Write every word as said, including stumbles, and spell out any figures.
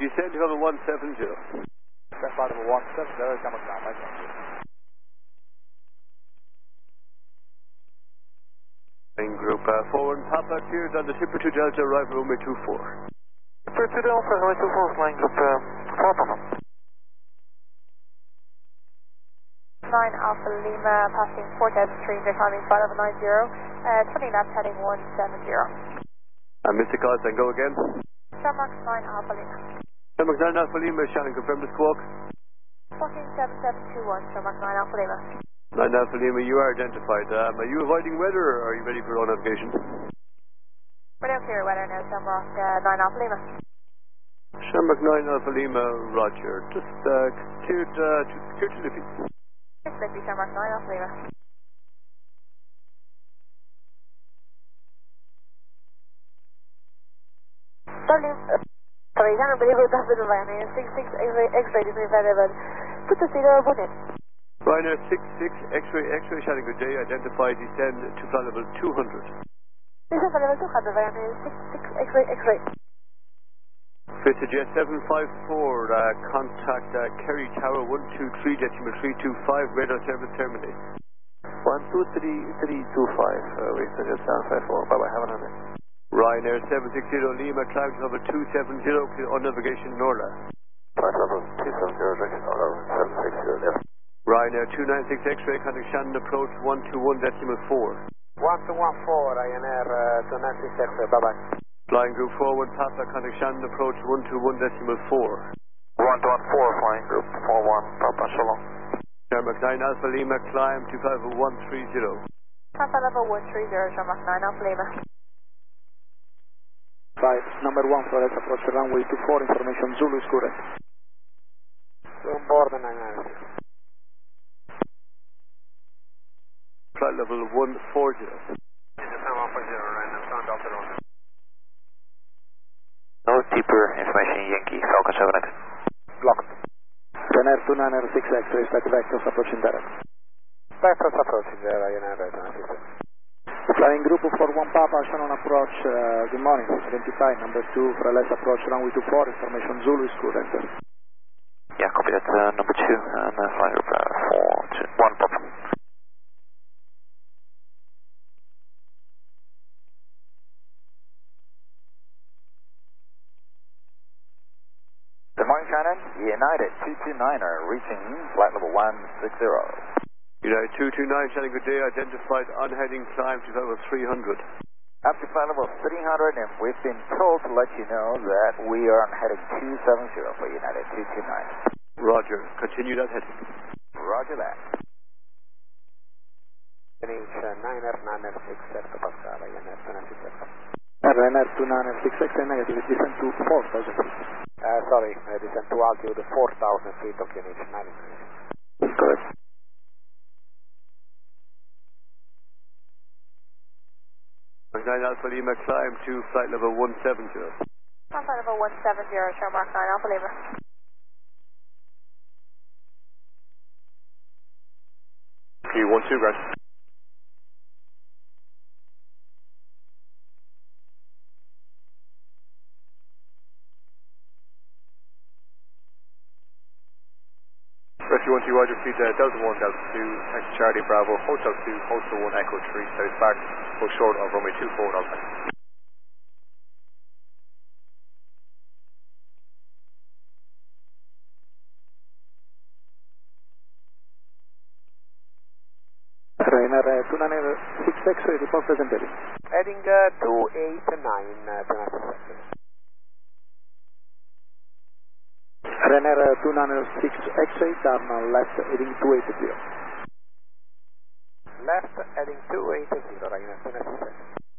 descend to level one seven zero. Descend flight level one seven zero, Shamrock nine, right, thank you. Flying group uh, forward, Papa cleared on the Tipper two Delta, arrival runway two four. Tipper two Delta, runway two four, flying group uh, four Papa. nine Alpha Lima, passing four thousand three hundred, climbing flight level nine zero, uh, twenty knots, heading one seven zero. Uh, Mister Collins, then go again. Shamrock nine Alpha Lima. Shamrock nine Alpha Lima, Shannon, confirm the squawk. fourteen seven seven two one, Shamrock nine Alpha Lima. nine Alpha Lima, you are identified. Um, are you avoiding weather or are you ready for all navigation? We're now clear weather now, Shamrock uh, nine Alpha Lima. Shamrock nine Alpha Lima, roger. Just uh, cleared, uh, cleared to Liffey. Liffey, Shamrock nine Alpha Lima. Sorry, sorry, I can't believe it does it around here. six six X-ray, X-ray, this is available. Put the zero one in. Ryanair six six X-ray, X-ray, Shannon, good day. Identify, descend to flight level two hundred. This is level two hundred, Ryanair six six X-ray, X-ray. Fifth Jet seven five four, uh, contact uh, Kerry Tower one two three decimal three two five, radar service terminate. one two three three two five, uh, Fifth Jet seven five four, bye bye, have a nice day. Ryanair seven six zero Lima, climb to level two seven zero, clear on navigation Norla. Flight level two seven zero, direction Norla, seven six zero, left. Ryanair two nine six X-ray, contact Shannon, approach one two one decimal four. one two one four, Ryanair uh, two nine six X-ray, bye bye. Flying group forward, Papa, contact Shannon, approach one two one decimal four. one two one four, flying group four one, Papa, so long. Shamrock nine Alpha Lima, climb to flight level one three zero. Papa level one three zero, Shamrock nine Alpha Lima. Five, number one, Flores, approach runway two four, information Zulu is correct. On board the nine nine six. Flight level one four zero. one four zero, right now, sound off the road. No deeper information, Yankee, Falcon seven X. Blocked. Ryanair two nine six X-ray, stack vectors approaching direct. Vectors approaching there, Ryanair two nine six. Flying group four one Papa, Shannon approach, uh, good morning, identify, number two, Frales approach, runway two four, information Zulu is current. Yeah, copy that, uh, number two, and uh, flying group uh, four two one Papa. Good morning, Shannon. United two two niner reaching flight level one six zero. United two two nine, Shannon, good day. Identified on heading climb to level three hundred. Up to flight level three hundred, and we've been told to let you know that we are on heading two seven zero for United two two nine. Roger. Continue that heading. Roger that. Finish uh, nine F nine F six, Delta Pascal, Ryanair two nine six X. Ryanair two nine six X-ray negative, descend to four thousand feet. Uh, sorry, uh, descend to altitude four thousand feet of unit nine nine six. Correct. nine Alpha Lima, climb to flight level one seven zero. Papa level one seven zero, Shamrock nine Alpha Lima. Q one two, Grant. Rescue one two, Roger, feed uh, Delta one, Delta two, Echo Charlie Bravo, Hotel two, Hotel one, Echo three, South Park, go short of runway two four, Alpha. Ryanair two nine six X-ray, report presented. Heading uh, two eight nine, uh, two nine six X-ray. Ryanair two nine six X-ray, turn left, heading two eight zero. Left, heading two eight zero, Ryanair two nine six X-ray.